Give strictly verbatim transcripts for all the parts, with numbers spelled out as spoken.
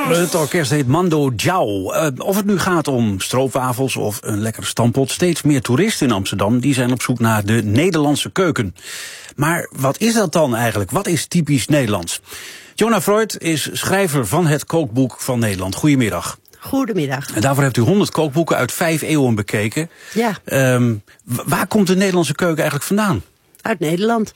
Het orkest heet Mando Diao. Uh, of het nu gaat om stroopwafels of een lekkere stampot, steeds meer toeristen in Amsterdam die zijn op zoek naar de Nederlandse keuken. Maar wat is dat dan eigenlijk? Wat is typisch Nederlands? Jonah Freud is schrijver van het Kookboek van Nederland. Goedemiddag. Goedemiddag. En daarvoor hebt u honderd kookboeken uit vijf eeuwen bekeken. Ja. Um, waar komt de Nederlandse keuken eigenlijk vandaan? Uit Nederland.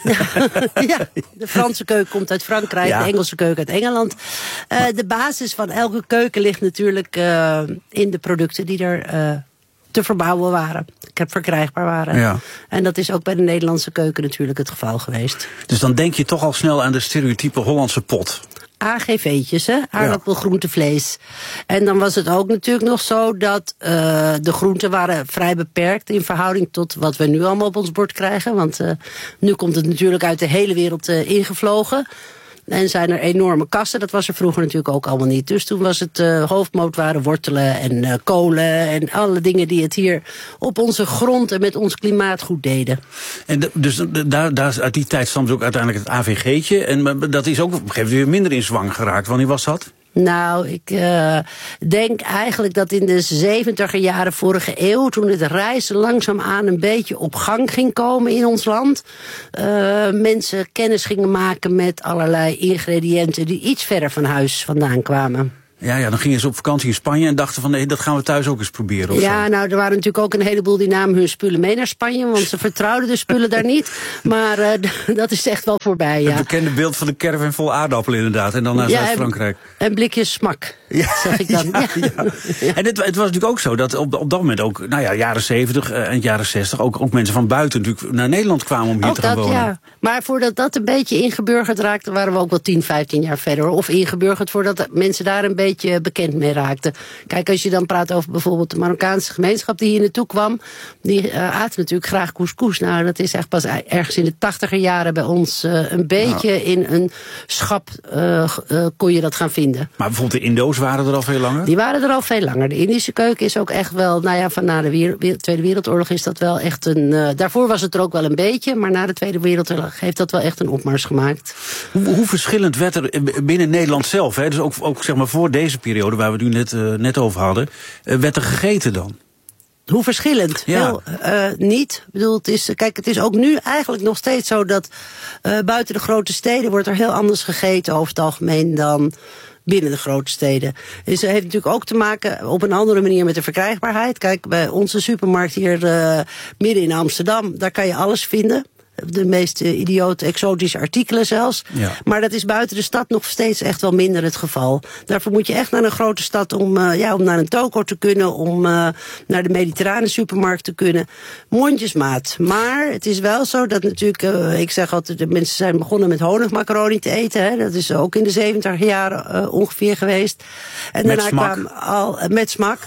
Ja, de Franse keuken komt uit Frankrijk, ja. De Engelse keuken uit Engeland. Uh, de basis van elke keuken ligt natuurlijk uh, in de producten die er uh, te verbouwen waren. Verkrijgbaar waren. Ja. En dat is ook bij de Nederlandse keuken natuurlijk het geval geweest. Dus dan denk je toch al snel aan de stereotype Hollandse pot. A G V'tjes, hè? Aardappel, ja. Groente, vlees. En dan was het ook natuurlijk nog zo dat uh, de groenten waren vrij beperkt in verhouding tot wat we nu allemaal op ons bord krijgen. Want uh, nu komt het natuurlijk uit de hele wereld uh, ingevlogen. En zijn er enorme kassen. Dat was er vroeger natuurlijk ook allemaal niet. Dus toen was het uh, hoofdmoot waren wortelen en uh, kolen en alle dingen die het hier op onze grond en met ons klimaat goed deden. En de, dus daar, daar, uit die tijd stamt ook uiteindelijk het A V G'tje. En dat is ook op een gegeven moment weer minder in zwang geraakt. Wanneer was dat? Nou, ik uh, denk eigenlijk dat in de zeventiger jaren vorige eeuw, toen het reizen langzaamaan een beetje op gang ging komen in ons land, uh, mensen kennis gingen maken met allerlei ingrediënten die iets verder van huis vandaan kwamen. Ja, ja, dan gingen ze op vakantie in Spanje en dachten van nee, dat gaan we thuis ook eens proberen. Of ja, zo. Nou, er waren natuurlijk ook een heleboel die namen hun spullen mee naar Spanje, want ze vertrouwden de spullen daar niet. Maar uh, dat is echt wel voorbij, ja. Het bekende beeld van de caravan vol aardappelen inderdaad, en dan naar ja, Zuid-Frankrijk. En, en blikjes smak, ja, zeg ik dan. Ja, ja. Ja. En het, het was natuurlijk ook zo dat op, op dat moment ook, nou ja, jaren zeventig en jaren zestig, ook, ook mensen van buiten natuurlijk naar Nederland kwamen om hier ook te gaan dat, wonen. Ja. Maar voordat dat een beetje ingeburgerd raakte, waren we ook wel tien, vijftien jaar verder. Of ingeburgerd voordat mensen daar een beetje bekend mee raakten. Kijk, als je dan praat over bijvoorbeeld de Marokkaanse gemeenschap die hier naartoe kwam, die uh, aten natuurlijk graag couscous. Nou, dat is echt pas ergens in de tachtiger jaren bij ons uh, een beetje nou. in een schap uh, uh, kon je dat gaan vinden. Maar bijvoorbeeld de Indo's waren er al veel langer? Die waren er al veel langer. De Indische keuken is ook echt wel, nou ja, van na de wereld, Tweede Wereldoorlog is dat wel echt een, uh, daarvoor was het er ook wel een beetje, maar na de Tweede Wereldoorlog heeft dat wel echt een opmars gemaakt. Hoe, hoe verschillend werd er binnen Nederland zelf, hè? Dus ook, ook zeg maar voor deze periode waar we het nu net, uh, net over hadden, uh, werd er gegeten dan? Hoe verschillend? Ja. Heel, uh, niet. Ik bedoel, het is, kijk, het is ook nu eigenlijk nog steeds zo dat uh, buiten de grote steden wordt er heel anders gegeten over het algemeen dan binnen de grote steden. Dus dat heeft natuurlijk ook te maken op een andere manier met de verkrijgbaarheid. Kijk, bij onze supermarkt hier uh, midden in Amsterdam, daar kan je alles vinden. De meest uh, idiote, exotische artikelen zelfs. Ja. Maar dat is buiten de stad nog steeds echt wel minder het geval. Daarvoor moet je echt naar een grote stad om, uh, ja, om naar een toko te kunnen, om uh, naar de mediterrane supermarkt te kunnen. Mondjesmaat. Maar het is wel zo dat natuurlijk, uh, ik zeg altijd, de mensen zijn begonnen met honigmacaroni te eten. Hè. Dat is ook in de zeventiger jaren uh, ongeveer geweest. En met daarna smak. kwam al, uh, met smak.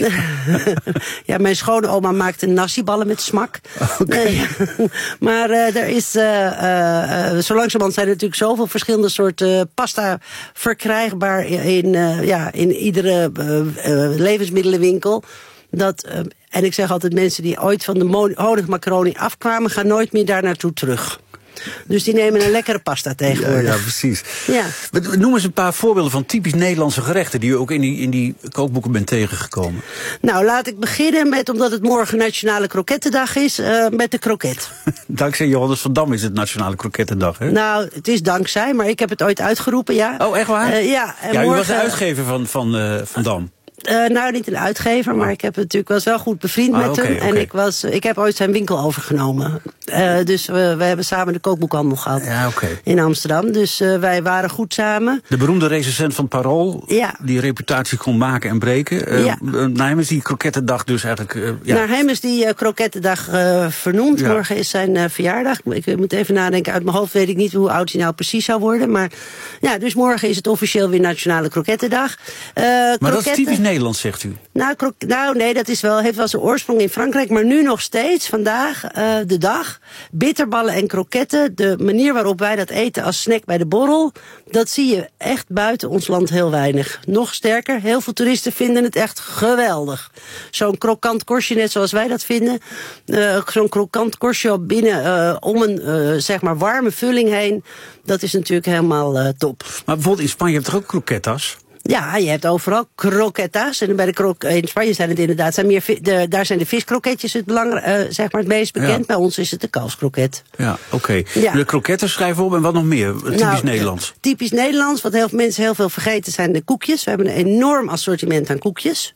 Ja, mijn schoonoma maakte nasiballen met smak. Okay. Uh, maar uh, er is, uh, uh, zo langzamerhand zijn er natuurlijk zoveel verschillende soorten pasta verkrijgbaar in, uh, ja, in iedere uh, uh, levensmiddelenwinkel. Dat, uh, en ik zeg altijd, mensen die ooit van de honigmacaroni afkwamen, gaan nooit meer daar naartoe terug. Dus die nemen een lekkere pasta tegenwoordig. Ja, ja precies. Ja. Noem eens een paar voorbeelden van typisch Nederlandse gerechten die u ook in die, in die kookboeken bent tegengekomen. Nou, laat ik beginnen met, omdat het morgen Nationale Krokettendag is, uh, met de kroket. Dankzij Johannes van Dam is het Nationale Krokettendag, hè? Nou, het is dankzij, maar ik heb het ooit uitgeroepen, ja. Oh, echt waar? Uh, ja, en ja, u morgen was de uitgever van, van, uh, van Dam. Uh, nou, niet een uitgever, maar ik heb natuurlijk was wel goed bevriend ah, met okay, hem. okay. En ik, was, ik heb ooit zijn winkel overgenomen. Uh, dus we, we hebben samen de kookboekhandel gehad ja, okay. in Amsterdam. Dus uh, wij waren goed samen. De beroemde recensent van Parool, ja. die reputatie kon maken en breken. Uh, ja. Naar hem is die krokettendag dus eigenlijk... Uh, ja. Naar hem is die uh, krokettendag uh, vernoemd. Ja. Morgen is zijn uh, verjaardag. Ik moet even nadenken, uit mijn hoofd weet ik niet hoe oud hij nou precies zou worden. Maar ja, dus morgen is het officieel weer Nationale Krokettendag. Uh, maar kroketten, dat is typisch Nederlands, zegt u? Nou, krok, nou nee, dat is wel, heeft wel zijn oorsprong in Frankrijk. Maar nu nog steeds, vandaag, uh, de dag. Bitterballen en kroketten. De manier waarop wij dat eten als snack bij de borrel, dat zie je echt buiten ons land heel weinig. Nog sterker, heel veel toeristen vinden het echt geweldig. Zo'n krokant korstje, net zoals wij dat vinden. Uh, Zo'n krokant korstje binnen uh, om een uh, zeg maar warme vulling heen. Dat is natuurlijk helemaal uh, top. Maar bijvoorbeeld in Spanje heb je toch ook croquetas? Ja, je hebt overal croquetta's. En bij de kro- in Spanje zijn het inderdaad, zijn meer vi- de, daar zijn de viskroketjes het, belangrijk, uh, zeg maar het meest bekend. Ja. Bij ons is het de kalfskroket. Ja, oké. Okay. Ja. De kroketten schrijven we op en wat nog meer? Typisch nou, Nederlands. Typisch Nederlands, wat heel veel mensen heel veel vergeten, zijn de koekjes. We hebben een enorm assortiment aan koekjes.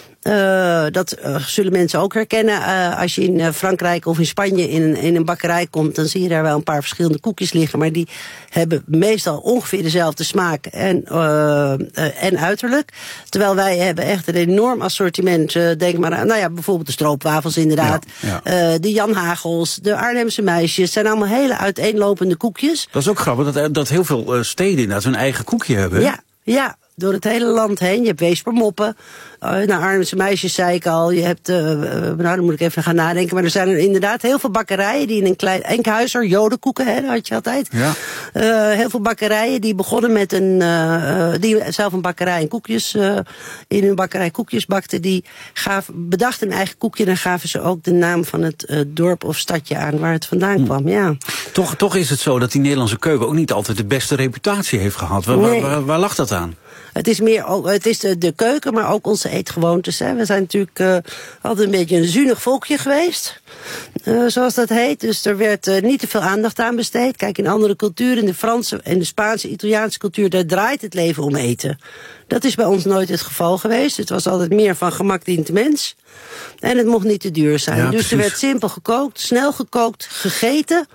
Uh, dat uh, zullen mensen ook herkennen. Uh, als je in uh, Frankrijk of in Spanje in een, in een bakkerij komt, dan zie je daar wel een paar verschillende koekjes liggen. Maar die hebben meestal ongeveer dezelfde smaak en, uh, uh, en uiterlijk. Terwijl wij hebben echt een enorm assortiment. Uh, denk maar aan, nou ja, bijvoorbeeld de stroopwafels inderdaad. Ja, ja. Uh, de Jan Hagels, de Arnhemse meisjes. zijn allemaal hele uiteenlopende koekjes. Dat is ook grappig, dat, dat heel veel uh, steden inderdaad hun eigen koekje hebben. Ja, ja. Door het hele land heen. Je hebt Weespermoppen. Uh, nou, Arnhemse meisjes zei ik al. Je hebt, uh, uh, nou, dan moet ik even gaan nadenken. Maar er zijn er inderdaad heel veel bakkerijen die in een klein Enkhuizer, jodenkoeken, hè, dat had je altijd. Ja. Uh, heel veel bakkerijen die begonnen met een, uh, die zelf een bakkerij en koekjes, uh, in hun bakkerij koekjes bakten. Die gaven, bedachten een eigen koekje en dan gaven ze ook de naam van het uh, dorp of stadje aan waar het vandaan hm. kwam, ja. Toch, toch is het zo dat die Nederlandse keuken ook niet altijd de beste reputatie heeft gehad. Waar, nee. waar, waar, waar lag dat aan? Het is meer ook, het is de, de keuken, maar ook onze eetgewoontes. Hè. We zijn natuurlijk uh, altijd een beetje een zuinig volkje geweest. Uh, zoals dat heet. Dus er werd uh, niet te veel aandacht aan besteed. Kijk, in andere culturen, in de Franse en de Spaanse, Italiaanse cultuur, daar draait het leven om eten. Dat is bij ons nooit het geval geweest. Het was altijd meer van gemak dient de mens. En het mocht niet te duur zijn. Ja, dus precies. Er werd simpel gekookt, snel gekookt, gegeten.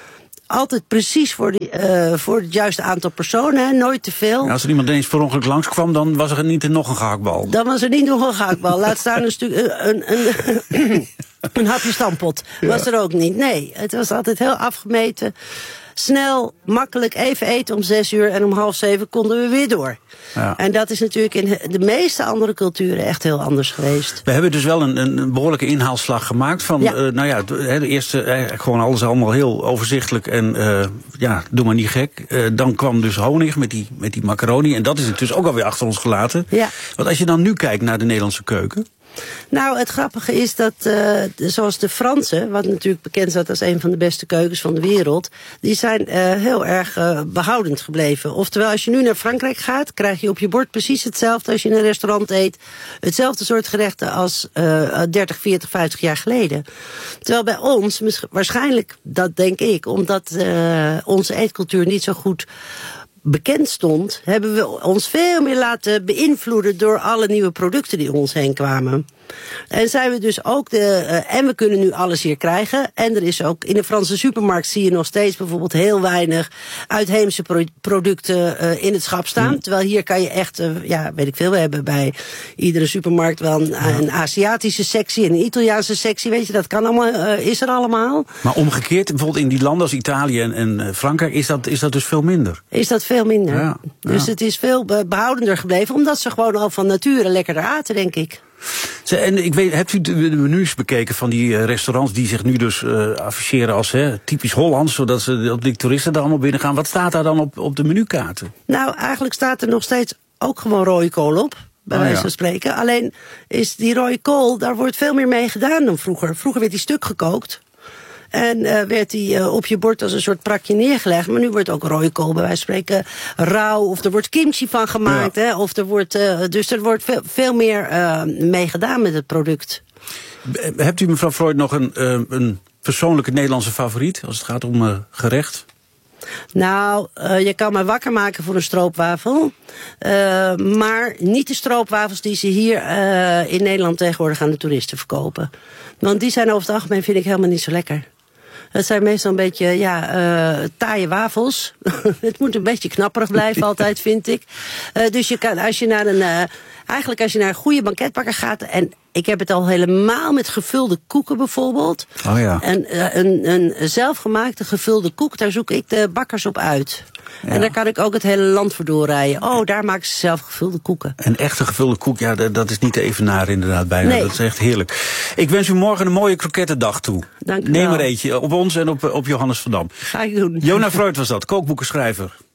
Altijd precies voor, die, uh, voor het juiste aantal personen, hè? Nooit te veel. Ja, als er iemand ineens per ongeluk langskwam, dan was er niet nog een gehaktbal. Dan was er niet nog een gehaktbal. Laat staan een stuk, een, een, een, een hapje stampot. Ja. Was er ook niet. Nee, het was altijd heel afgemeten. Snel, makkelijk, even eten om zes uur en om half zeven konden we weer door. Ja. En dat is natuurlijk in de meeste andere culturen echt heel anders geweest. We hebben dus wel een, een behoorlijke inhaalslag gemaakt van, ja. uh, nou ja, de, de eerste, eigenlijk gewoon alles allemaal heel overzichtelijk en uh, ja, doe maar niet gek. Uh, dan kwam dus honig met die, met die macaroni en dat is intussen ook alweer achter ons gelaten. Ja. Want als je dan nu kijkt naar de Nederlandse keuken. Nou, het grappige is dat, uh, zoals de Fransen, wat natuurlijk bekend staat als een van de beste keukens van de wereld, die zijn uh, heel erg uh, behoudend gebleven. Oftewel, als je nu naar Frankrijk gaat, krijg je op je bord precies hetzelfde als je in een restaurant eet. Hetzelfde soort gerechten als uh, dertig, veertig, vijftig jaar geleden. Terwijl bij ons, waarschijnlijk, dat denk ik, omdat uh, onze eetcultuur niet zo goed bekend stond, hebben we ons veel meer laten beïnvloeden door alle nieuwe producten die om ons heen kwamen. En zijn we dus ook de, uh, en we kunnen nu alles hier krijgen. En er is ook in de Franse supermarkt zie je nog steeds bijvoorbeeld heel weinig uitheemse pro- producten uh, in het schap staan. Mm. Terwijl hier kan je echt, uh, ja, weet ik veel, we hebben bij iedere supermarkt wel een, ja. een Aziatische sectie en een Italiaanse sectie, weet je, dat kan allemaal, uh, is er allemaal. Maar omgekeerd, bijvoorbeeld in die landen als Italië en, en Frankrijk, is dat, is dat dus veel minder? Is dat veel minder. Ja, ja. Dus het is veel behoudender gebleven, omdat ze gewoon al van nature lekkerder aten, denk ik. En ik weet, hebt u de menus bekeken van die restaurants die zich nu dus uh, afficheren als hè, typisch Hollands, zodat ze op die toeristen daar allemaal binnen gaan? Wat staat daar dan op, op de menukaarten? Nou, eigenlijk staat er nog steeds ook gewoon rode kool op, bij oh, wijze van ja. spreken. Alleen is die rode kool, daar wordt veel meer mee gedaan dan vroeger. Vroeger werd die stuk gekookt. En uh, werd die uh, op je bord als een soort prakje neergelegd. Maar nu wordt ook rode kool bij wijze van spreken rauw. Of er wordt kimchi van gemaakt. Ja. Hè, of er wordt, uh, dus er wordt veel, veel meer uh, mee gedaan met het product. Hebt u, mevrouw Freud, nog een, uh, een persoonlijke Nederlandse favoriet als het gaat om uh, gerecht? Nou, uh, je kan me wakker maken voor een stroopwafel. Uh, maar niet de stroopwafels die ze hier uh, in Nederland tegenwoordig aan de toeristen verkopen. Want die zijn over het algemeen, vind ik, helemaal niet zo lekker. Het zijn meestal een beetje, ja, uh, taaie wafels. Het moet een beetje knapperig blijven altijd, vind ik. Uh, dus je kan, als je naar een, uh, eigenlijk als je naar een goede banketbakker gaat, en ik heb het al helemaal met gevulde koeken bijvoorbeeld. Oh ja. En uh, een, een zelfgemaakte gevulde koek, daar zoek ik de bakkers op uit. Ja. En daar kan ik ook het hele land voor doorrijden. Oh, daar maken ze zelf gevulde koeken. Een echte gevulde koek, ja, dat is niet te evenaren inderdaad bijna. Nee. Dat is echt heerlijk. Ik wens u morgen een mooie krokettendag toe. Dank u Neem wel. er eentje op ons en op, op Johannes van Dam. Ga ik doen. Jona Freud was dat, kookboekenschrijver.